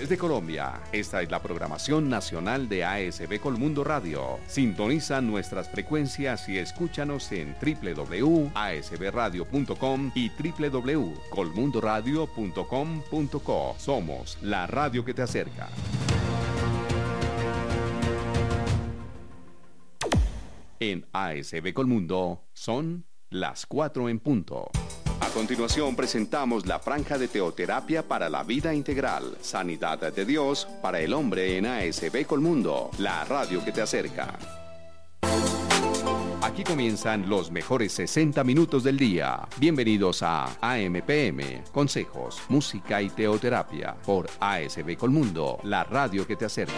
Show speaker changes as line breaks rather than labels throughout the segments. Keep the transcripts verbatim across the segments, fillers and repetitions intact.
Desde Colombia, esta es la programación nacional de A S B Colmundo Radio. Sintoniza nuestras frecuencias y escúchanos en doble u doble u doble u punto a s b radio punto com y doble u doble u doble u punto colmundo radio punto com punto co. Somos la radio que te acerca. En A S B Colmundo son las cuatro en punto. A continuación presentamos la franja de teoterapia para la vida integral, sanidad de Dios para el hombre en A S B Colmundo, la radio que te acerca. Aquí comienzan los mejores sesenta minutos del día. Bienvenidos a A M P M, consejos, música y teoterapia por A S B Colmundo, la radio que te acerca.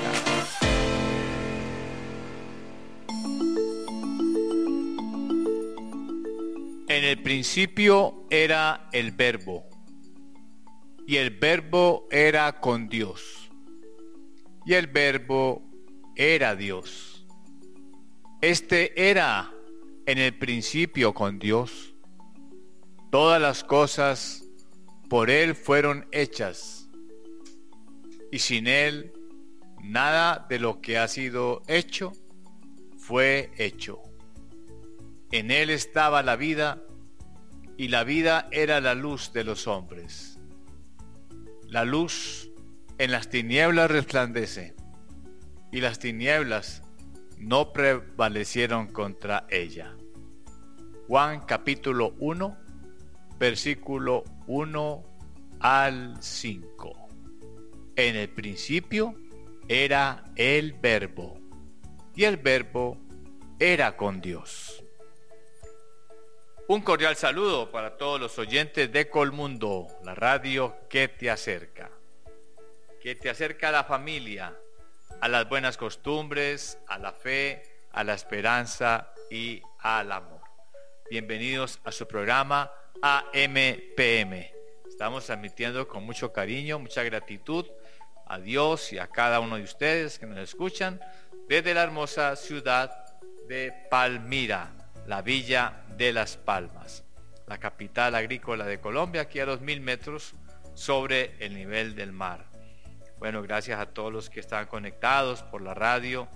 En el principio era el Verbo, y el Verbo era con Dios, y el Verbo era Dios. Este era en el principio con Dios. Todas las cosas por Él fueron hechas, y sin Él nada de lo que ha sido hecho fue hecho. En Él estaba la vida, y la vida era la luz de los hombres. La luz en las tinieblas resplandece, y las tinieblas no prevalecieron contra ella. Juan capítulo uno, versículo uno al cinco. En el principio era el Verbo, y el Verbo era con Dios. Un cordial saludo para todos los oyentes de Colmundo, la radio que te acerca. Que te acerca a la familia, a las buenas costumbres, a la fe, a la esperanza y al amor. Bienvenidos a su programa A M P M. Estamos transmitiendo con mucho cariño, mucha gratitud a Dios y a cada uno de ustedes que nos escuchan desde la hermosa ciudad de Palmira, la Villa de Las Palmas, la capital agrícola de Colombia, aquí a dos mil metros sobre el nivel del mar. Bueno, gracias a todos los que están conectados por la radio,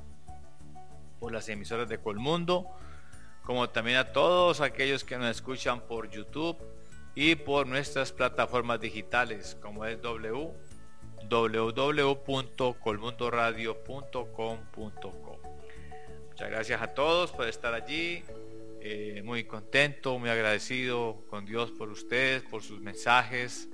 por las emisoras de Colmundo, como también a todos aquellos que nos escuchan por YouTube y por nuestras plataformas digitales, como es doble u doble u doble u punto colmundo radio punto com punto co. Muchas gracias a todos por estar allí. Eh, muy contento, muy agradecido con Dios por ustedes, por sus mensajes,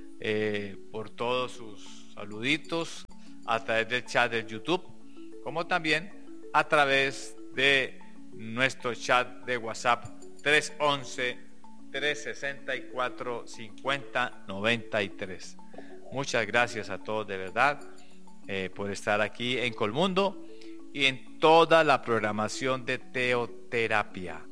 eh, por todos sus saluditos a través del chat de YouTube, como también a través de nuestro chat de WhatsApp tres once, trescientos sesenta y cuatro, cincuenta noventa y tres. Muchas gracias a todos de verdad eh, por estar aquí en Colmundo y en toda la programación de teoterapia.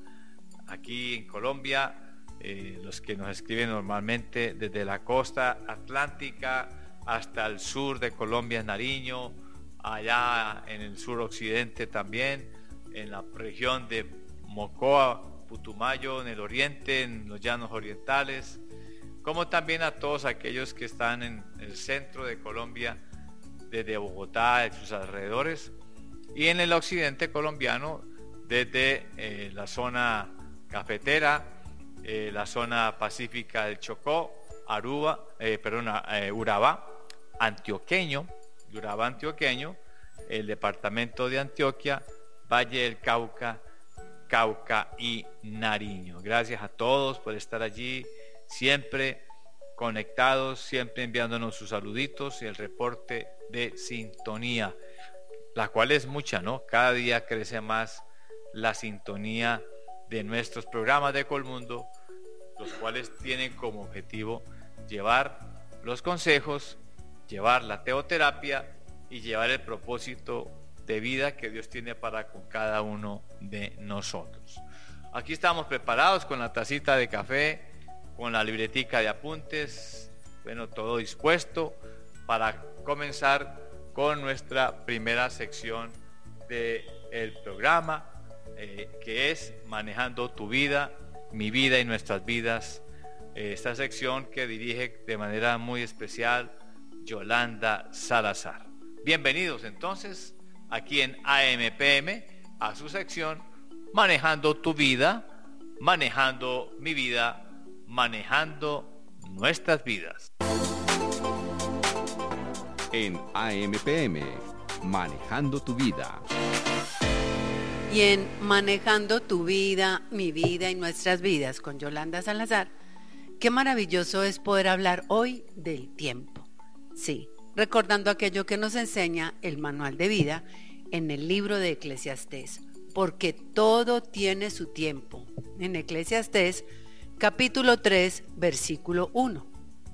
Aquí en Colombia, eh, los que nos escriben normalmente desde la costa atlántica hasta el sur de Colombia, en Nariño, allá en el suroccidente también, en la región de Mocoa, Putumayo, en el oriente, en los llanos orientales, como también a todos aquellos que están en el centro de Colombia, desde Bogotá y sus alrededores, y en el occidente colombiano, desde eh, la zona cafetera, eh, la zona pacífica del Chocó, Aruba, eh, perdón, eh, Urabá, antioqueño, Urabá antioqueño, el departamento de Antioquia, Valle del Cauca, Cauca y Nariño. Gracias a todos por estar allí, siempre conectados, siempre enviándonos sus saluditos y el reporte de sintonía, la cual es mucha, ¿no? Cada día crece más la sintonía de nuestros programas de Colmundo, los cuales tienen como objetivo llevar los consejos, llevar la teoterapia y llevar el propósito de vida que Dios tiene para con cada uno de nosotros. Aquí estamos preparados con la tacita de café, con la libretica de apuntes, bueno, todo dispuesto para comenzar con nuestra primera sección del programa, eh, que es Manejando tu vida, mi vida y nuestras vidas. Eh, esta sección que dirige de manera muy especial Yolanda Salazar. Bienvenidos entonces aquí en A M P M a su sección Manejando tu vida, manejando mi vida, manejando nuestras vidas.
En A M P M, Manejando tu vida.
Y en Manejando tu vida, mi vida y nuestras vidas con Yolanda Salazar, qué maravilloso es poder hablar hoy del tiempo. Sí, recordando aquello que nos enseña el manual de vida en el libro de Eclesiastés, porque todo tiene su tiempo. En Eclesiastés, capítulo tres, versículo uno.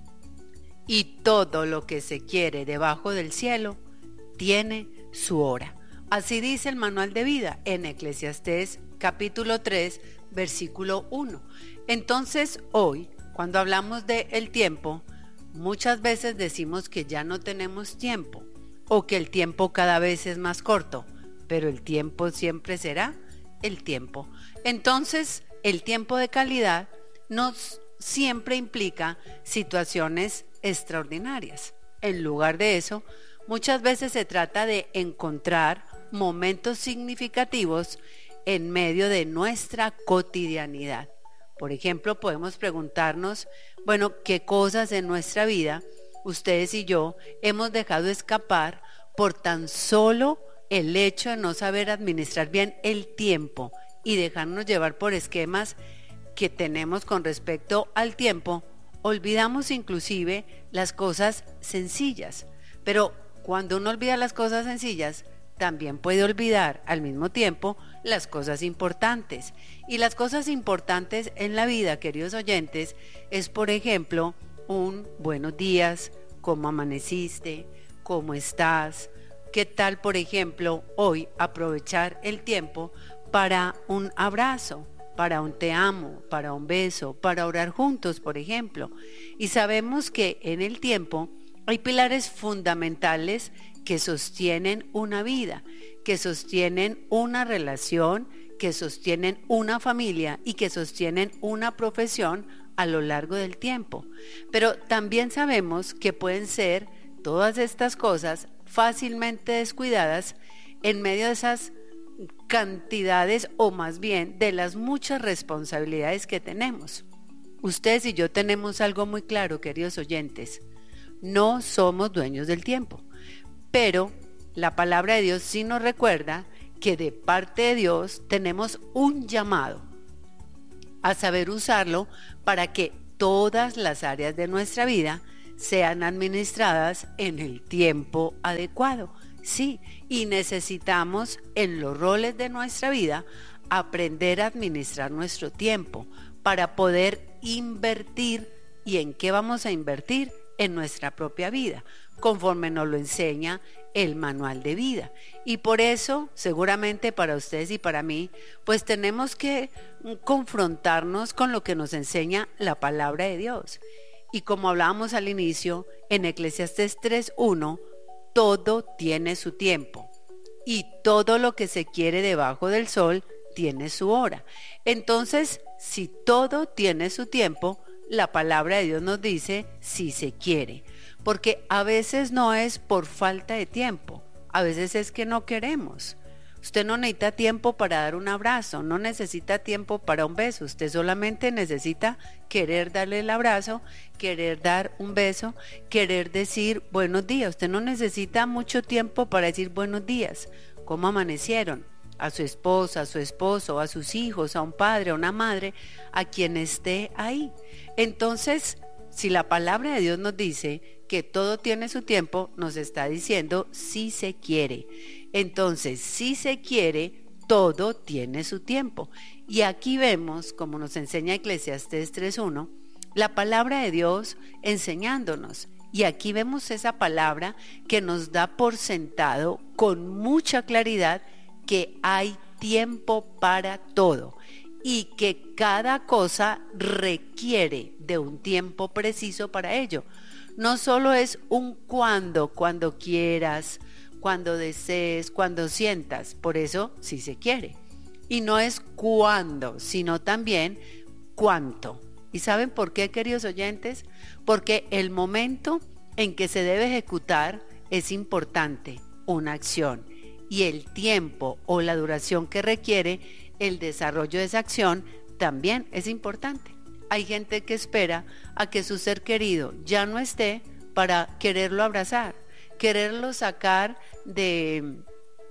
Y todo lo que se quiere debajo del cielo tiene su hora. Así dice el manual de vida en Eclesiastés capítulo tres, versículo uno. Entonces hoy, cuando hablamos de el tiempo, muchas veces decimos que ya no tenemos tiempo o que el tiempo cada vez es más corto, pero el tiempo siempre será el tiempo. Entonces, el tiempo de calidad nos siempre implica situaciones extraordinarias. En lugar de eso, muchas veces se trata de encontrar momentos significativos en medio de nuestra cotidianidad. Por ejemplo, podemos preguntarnos, bueno, ¿qué cosas en nuestra vida ustedes y yo hemos dejado escapar por tan solo el hecho de no saber administrar bien el tiempo y dejarnos llevar por esquemas que tenemos con respecto al tiempo? Olvidamos inclusive las cosas sencillas, pero cuando uno olvida las cosas sencillas, también puede olvidar al mismo tiempo las cosas importantes. Y las cosas importantes en la vida, queridos oyentes, es por ejemplo un buenos días, cómo amaneciste, cómo estás, qué tal por ejemplo hoy aprovechar el tiempo para un abrazo, para un te amo, para un beso, para orar juntos, por ejemplo. Y sabemos que en el tiempo hay pilares fundamentales que sostienen una vida, que sostienen una relación, que sostienen una familia y que sostienen una profesión a lo largo del tiempo. Pero también sabemos que pueden ser todas estas cosas fácilmente descuidadas en medio de esas cantidades o más bien de las muchas responsabilidades que tenemos. Ustedes y yo tenemos algo muy claro, queridos oyentes: no somos dueños del tiempo, pero la palabra de Dios sí nos recuerda que de parte de Dios tenemos un llamado a saber usarlo para que todas las áreas de nuestra vida sean administradas en el tiempo adecuado. Sí, y necesitamos en los roles de nuestra vida aprender a administrar nuestro tiempo para poder invertir. ¿Y en qué vamos a invertir? En nuestra propia vida, conforme nos lo enseña el manual de vida. Y por eso, seguramente para ustedes y para mí, pues tenemos que confrontarnos con lo que nos enseña la palabra de Dios. Y como hablábamos al inicio, en Eclesiastés tres uno, todo tiene su tiempo y todo lo que se quiere debajo del sol tiene su hora. Entonces, si todo tiene su tiempo, la palabra de Dios nos dice si se quiere, porque a veces no es por falta de tiempo, a veces es que no queremos. Usted no necesita tiempo para dar un abrazo, no necesita tiempo para un beso, usted solamente necesita querer darle el abrazo, querer dar un beso, querer decir buenos días. Usted no necesita mucho tiempo para decir buenos días, ¿cómo amanecieron? A su esposa, a su esposo, a sus hijos, a un padre, a una madre, a quien esté ahí. Entonces, si la palabra de Dios nos dice que todo tiene su tiempo, nos está diciendo si se quiere. Entonces, si se quiere, todo tiene su tiempo. Y aquí vemos, como nos enseña Eclesiastés tres uno, la palabra de Dios enseñándonos. Y aquí vemos esa palabra que nos da por sentado con mucha claridad que hay tiempo para todo y que cada cosa requiere de un tiempo preciso para ello. No solo es un cuando, cuando quieras, cuando desees, cuando sientas, por eso sí se quiere. Y no es cuándo, sino también cuánto. ¿Y saben por qué, queridos oyentes? Porque el momento en que se debe ejecutar es importante una acción y el tiempo o la duración que requiere el desarrollo de esa acción también es importante. Hay gente que espera a que su ser querido ya no esté para quererlo abrazar, quererlo sacar de,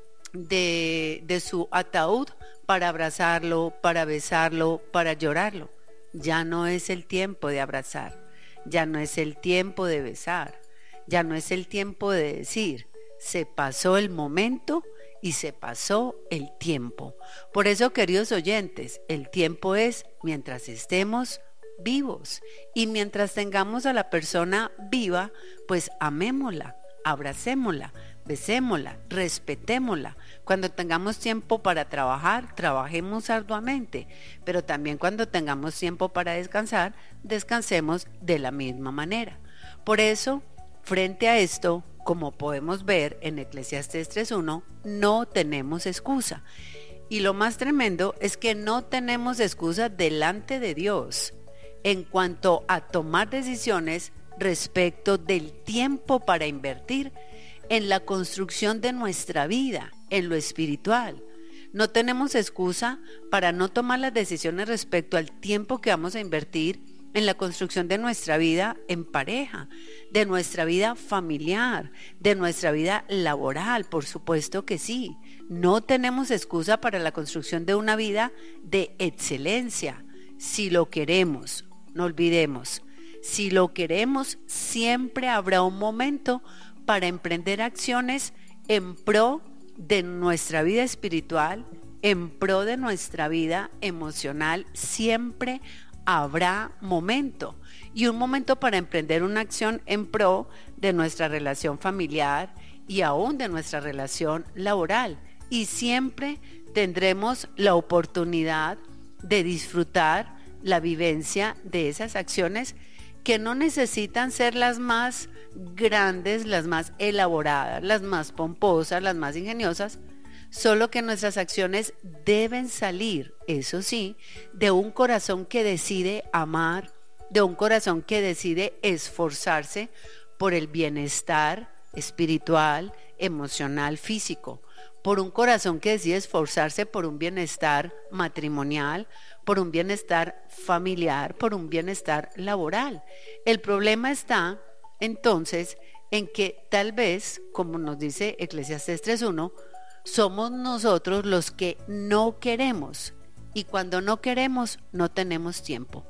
de, de su ataúd para abrazarlo, para besarlo, para llorarlo. Ya no es el tiempo de abrazar, ya no es el tiempo de besar, ya no es el tiempo de decir, se pasó el momento y se pasó el tiempo. Por eso, queridos oyentes, el tiempo es mientras estemos vivos y mientras tengamos a la persona viva, pues amémosla, abracémosla, besémosla, respetémosla. Cuando tengamos tiempo para trabajar, trabajemos arduamente, pero también cuando tengamos tiempo para descansar, descansemos de la misma manera. Por eso, frente a esto, como podemos ver en Eclesiastés tres uno, no tenemos excusa. Y lo más tremendo es que no tenemos excusa delante de Dios en cuanto a tomar decisiones respecto del tiempo para invertir en la construcción de nuestra vida, en lo espiritual. No tenemos excusa para no tomar las decisiones respecto al tiempo que vamos a invertir en la construcción de nuestra vida en pareja, de nuestra vida familiar, de nuestra vida laboral, por supuesto que sí. No tenemos excusa para la construcción de una vida de excelencia. Si lo queremos, no olvidemos, si lo queremos, siempre habrá un momento para emprender acciones en pro de nuestra vida espiritual, en pro de nuestra vida emocional. Siempre habrá momento, y un momento para emprender una acción en pro de nuestra relación familiar y aún de nuestra relación laboral. Y siempre tendremos la oportunidad de disfrutar la vivencia de esas acciones que no necesitan ser las más grandes, las más elaboradas, las más pomposas, las más ingeniosas, solo que nuestras acciones deben salir, eso sí, de un corazón que decide amar, de un corazón que decide esforzarse por el bienestar espiritual, emocional, físico, por un corazón que decide esforzarse por un bienestar matrimonial, por un bienestar familiar, por un bienestar laboral. El problema está entonces en que tal vez, como nos dice Eclesiastés tres uno, somos nosotros los que no queremos, y cuando no queremos no tenemos tiempo,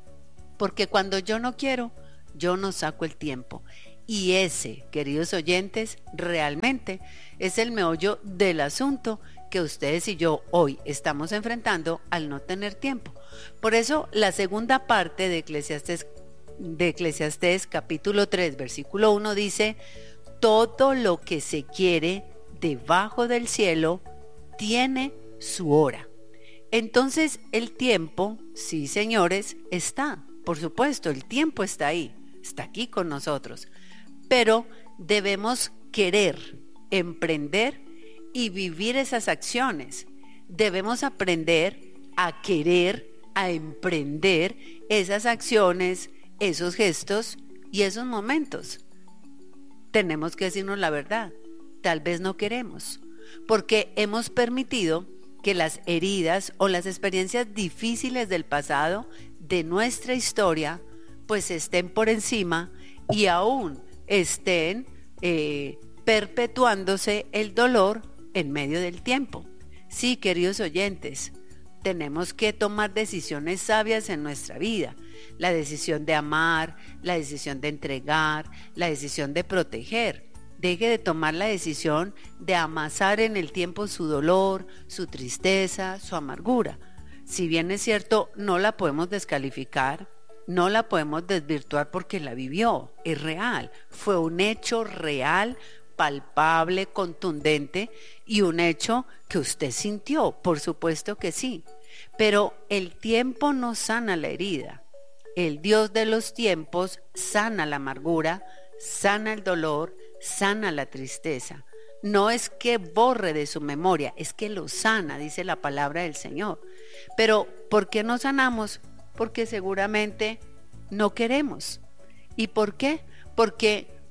porque cuando yo no quiero, yo no saco el tiempo. Y ese, queridos oyentes, realmente es el meollo del asunto que ustedes y yo hoy estamos enfrentando al no tener tiempo. Por eso la segunda parte de Eclesiastés, de Eclesiastés capítulo tres, versículo uno dice: todo lo que se quiere debajo del cielo tiene su hora. Entonces el tiempo, sí señores, está, por supuesto, el tiempo está ahí, está aquí con nosotros, pero debemos querer, emprender y vivir esas acciones. Debemos aprender a querer, a emprender esas acciones, esos gestos y esos momentos. Tenemos que decirnos la verdad. Tal vez no queremos, porque hemos permitido que las heridas o las experiencias difíciles del pasado, de nuestra historia, pues estén por encima y aún estén eh, perpetuándose el dolor en medio del tiempo. Sí, queridos oyentes, tenemos que tomar decisiones sabias en nuestra vida. La decisión de amar, la decisión de entregar, la decisión de proteger. Deje de tomar la decisión de amasar en el tiempo su dolor, su tristeza, su amargura. Si bien es cierto, no la podemos descalificar, no la podemos desvirtuar porque la vivió, es real, fue un hecho real, palpable, contundente y un hecho que usted sintió, por supuesto que sí. Pero el tiempo no sana la herida. El Dios de los tiempos sana la amargura, sana el dolor, sana la tristeza. No es que borre de su memoria, es que lo sana, dice la palabra del Señor. Pero ¿por qué no sanamos? Porque seguramente no queremos. ¿Y por qué? Porque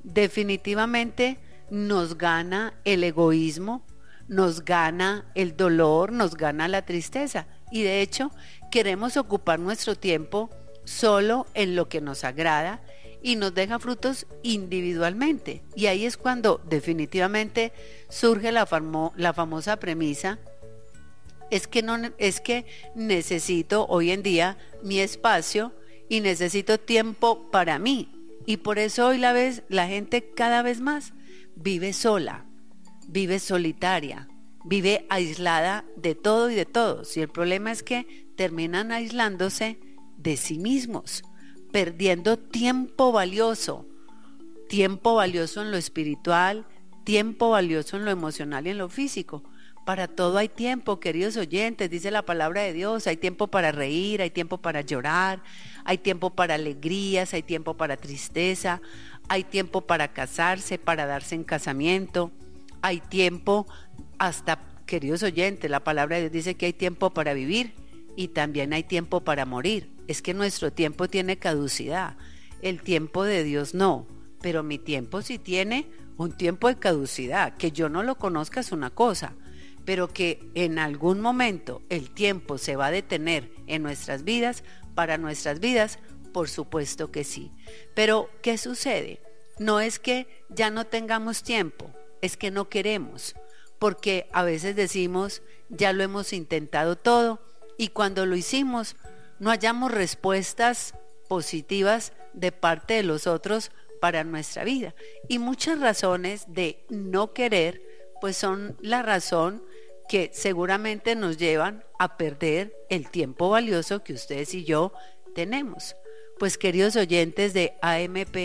definitivamente nos gana el egoísmo, nos gana el dolor, nos gana la tristeza. Y de hecho, queremos ocupar nuestro tiempo solo en lo que nos agrada y nos deja frutos individualmente. Y ahí es cuando definitivamente surge la, famo- la famosa premisa, es que, no, es que necesito hoy en día mi espacio y necesito tiempo para mí. Y por eso hoy la, vez, la gente cada vez más vive sola, vive solitaria, vive aislada de todo y de todos. Y el problema es que terminan aislándose de sí mismos, perdiendo tiempo valioso, tiempo valioso en lo espiritual, tiempo valioso en lo emocional y en lo físico. Para todo hay tiempo, queridos oyentes, dice la palabra de Dios. Hay tiempo para reír, hay tiempo para llorar, hay tiempo para alegrías, hay tiempo para tristeza, hay tiempo para casarse, para darse en casamiento, hay tiempo hasta, queridos oyentes, la palabra de Dios dice que hay tiempo para vivir y también hay tiempo para morir. Es que nuestro tiempo tiene caducidad, el tiempo de Dios no, pero mi tiempo sí tiene un tiempo de caducidad. Que yo no lo conozca es una cosa, pero que en algún momento el tiempo se va a detener en nuestras vidas, para nuestras vidas, por supuesto que sí. Pero ¿qué sucede? No es que ya no tengamos tiempo, es que no queremos, porque a veces decimos, ya lo hemos intentado todo, y cuando lo hicimos no hallamos respuestas positivas de parte de los otros para nuestra vida. Y muchas razones de no querer, pues son la razón que seguramente nos llevan a perder el tiempo valioso que ustedes y yo tenemos. Pues queridos oyentes de A M P